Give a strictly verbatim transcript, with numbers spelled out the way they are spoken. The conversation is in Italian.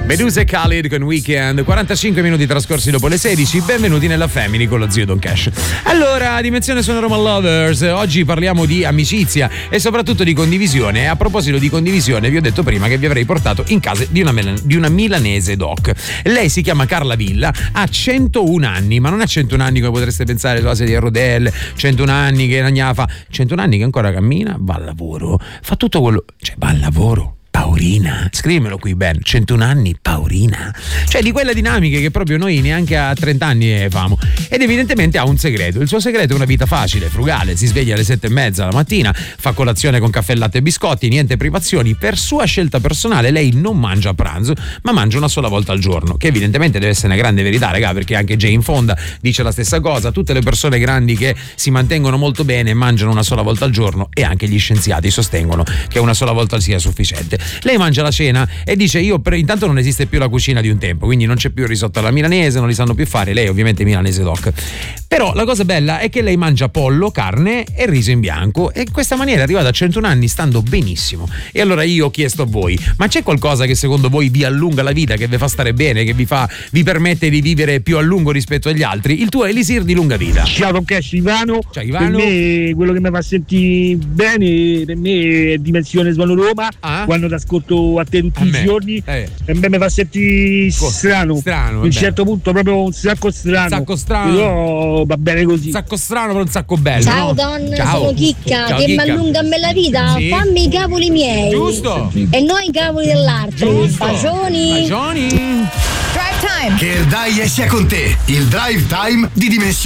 Medusa e Khalid con Weekend, quarantacinque minuti trascorsi dopo le sedici. Benvenuti nella Family con lo zio Don Cash. Allora, Dimensione Sono Roma Lovers, oggi parliamo di amicizia e soprattutto di condivisione. E a proposito di condivisione, vi ho detto prima che vi avrei portato in casa di una, di una milanese doc. Lei si chiama Carla Villa, ha centouno anni, ma non ha centouno anni come potreste pensare, la sedia a rodelle, centouno anni che la fa, centouno anni che ancora cammina, va al lavoro, fa tutto quello, cioè va al lavoro. Paurina, scrivimelo qui Ben, centouno anni, Paurina, cioè di quelle dinamiche che proprio noi neanche a trenta anni famo. Ed evidentemente ha un segreto, il suo segreto è una vita facile, frugale, si sveglia alle sette e mezza la mattina, fa colazione con caffè, latte e biscotti, niente privazioni. Per sua scelta personale lei non mangia a pranzo, ma mangia una sola volta al giorno, che evidentemente deve essere una grande verità, raga, perché anche Jane Fonda dice la stessa cosa. Tutte le persone grandi che si mantengono molto bene mangiano una sola volta al giorno, e anche gli scienziati sostengono che una sola volta sia sufficiente. Lei mangia la cena e dice: io pre- intanto non esiste più la cucina di un tempo, quindi non c'è più il risotto alla milanese, non li sanno più fare. Lei ovviamente è milanese doc, però la cosa bella è che lei mangia pollo, carne e riso in bianco, e in questa maniera è arrivata a centouno anni stando benissimo. E allora io ho chiesto a voi: ma c'è qualcosa che secondo voi vi allunga la vita, che vi fa stare bene, che vi fa vi permette di vivere più a lungo rispetto agli altri? Il tuo Elisir di lunga vita. Ciao Don Cash, Ivano. Ciao Ivano. Per me quello che mi fa sentire bene, per me è Dimensione Suono Roma, ah? Quando ti ascolto a te tutti a i me. giorni, eh. E me mi fa sentire strano, strano a un certo punto, proprio un sacco strano, sacco strano, però va bene così, un sacco strano però un sacco bello. Ciao no? Don, Ciao. sono Chicca, Ciao, che Chicca. mi allunga a me la vita, sì. Fammi i cavoli miei, giusto, e noi i cavoli dell'altro. Giusto. Bacioni, bacioni. Drive Time, che il Dai sia con te, il Drive Time di Dimensione